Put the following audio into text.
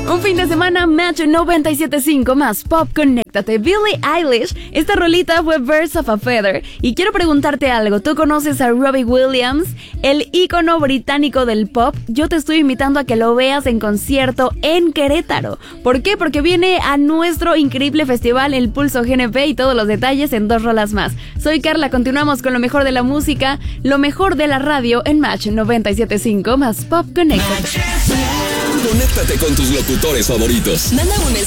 Un fin de semana, Match 97.5 más Pop, conéctate. Billie Eilish, esta rolita fue Birds of a Feather. Y quiero preguntarte algo, ¿tú conoces a Robbie Williams, el ícono británico del pop? Yo te estoy invitando a que lo veas en concierto en Querétaro. ¿Por qué? Porque viene a nuestro increíble festival El Pulso GNP y todos los detalles en 2 rolas más. Soy Carla, continuamos con lo mejor de la música, lo mejor de la radio en Match 97.5 más Pop, conéctate. Conéctate con tus locutores favoritos. Manda un